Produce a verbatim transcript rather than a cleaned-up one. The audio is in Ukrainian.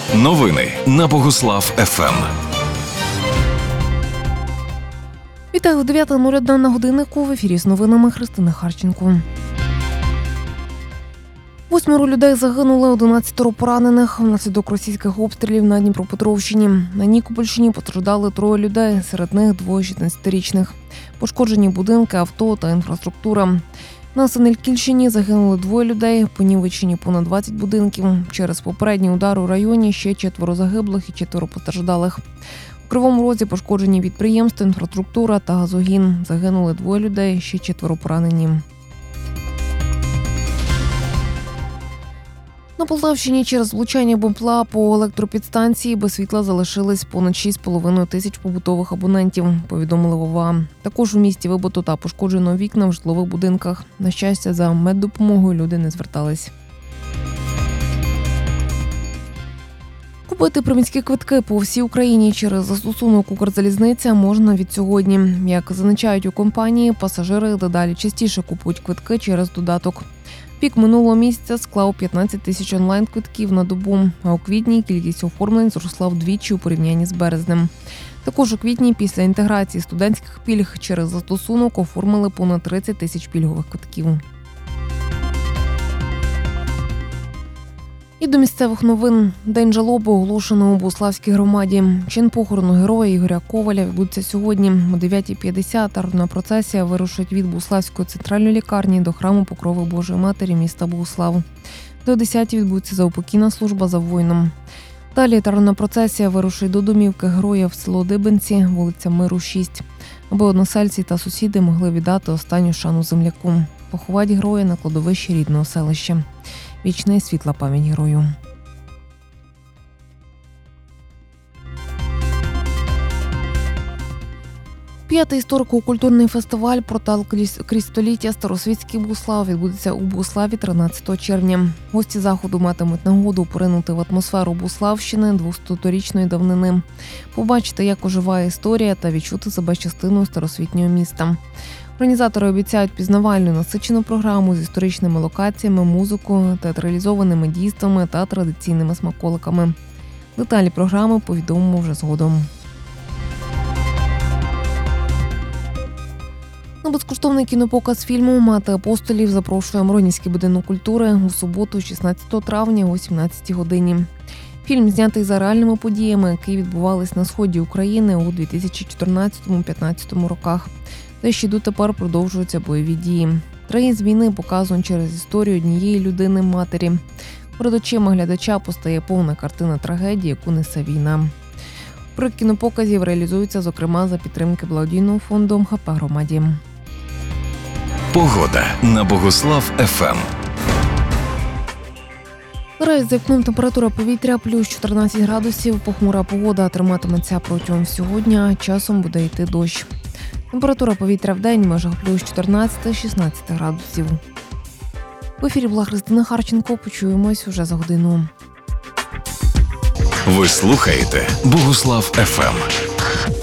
Новини на Богуслав ФМ. Вітаю, дев'ята нуль одна на годиннику. В ефірі з новинами Христина Харченко. Восьмеро людей загинули, одинадцятеро поранених внаслідок російських обстрілів на Дніпропетровщині. На Нікопольщині постраждали троє людей, серед них двоє шістнадцятирічних. Пошкоджені будинки, авто та інфраструктура. На Синельниківщині загинули двоє людей, понівечені понад двадцять будинків. Через попередній удар у районі ще четверо загиблих і четверо постраждалих. У Кривому Розі пошкоджені підприємства, інфраструктура та газогін. Загинули двоє людей, ще четверо поранені. На Полтавщині через влучання бомбла по електропідстанції без світла залишились понад шість з половиною тисяч побутових абонентів, повідомили в ОВА. Також у місті вибито та пошкоджено вікна в житлових будинках. На щастя, за меддопомогою люди не звертались. Купити приміські квитки по всій Україні через застосунок «Укрзалізниця» можна від сьогодні. Як зазначають у компанії, пасажири дедалі частіше купують квитки через додаток. Пік минулого місяця склав п'ятнадцять тисяч онлайн-квитків на добу, а у квітні кількість оформлень зросла вдвічі у порівнянні з березнем. Також у квітні після інтеграції студентських пільг через застосунок оформили понад тридцять тисяч пільгових квитків. І до місцевих новин. День жалоби оголошено у Богуславській громаді. Чин похорону героя Ігоря Коваля відбудеться сьогодні. О дев'ятій п'ятдесят траурна процесія вирушить від Богуславської центральної лікарні до храму Покрови Божої Матері міста Богуслав. До десятій відбудеться заупокійна служба за воїном. Далі траурна процесія вирушить до домівки героя в село Дибенці, вулиця Миру, шість, аби односельці та сусіди могли віддати останню шану земляку. Поховать героя на кладовищі рідного селища. Вічна і світла пам'ять герою. П'ятий історико-культурний фестиваль «Портал крізь століття. Старосвітський Богуслав» відбудеться у Богуславі тринадцятого червня. Гості заходу матимуть нагоду поринути в атмосферу Богуславщини двохсоторічної давнини, побачити, як оживає історія та відчути себе частиною старосвітнього міста. Організатори обіцяють пізнавальну насичену програму з історичними локаціями, музикою, театралізованими дійствами та традиційними смаколиками. Деталі програми повідомимо вже згодом. На безкоштовний кінопоказ фільму «Мати апостолів» запрошує Миронівський будинок культури у суботу, шістнадцятого травня о сімнадцятій годині. Фільм знятий за реальними подіями, які відбувались на сході України у дві тисячі чотирнадцятому-п'ятнадцятому роках. Та ще дотепер продовжуються бойові дії. Трагедія з війни показують через історію однієї людини – матері. Перед очима глядача постає повна картина трагедії, яку несе війна. Проект кінопоказів реалізується, зокрема, за підтримки благодійного фонду ем ха пе «Громаді». Погода на Богуслав ФМ. Наразі за вікном температура повітря плюс чотирнадцять градусів. Похмура погода триматиметься протягом всього дня, часом буде йти дощ. Температура повітря в день в межах плюс чотирнадцять-шістнадцять градусів. В ефірі була Христина Харченко. Почуємось уже за годину. Ви слухаєте Богуслав ФМ.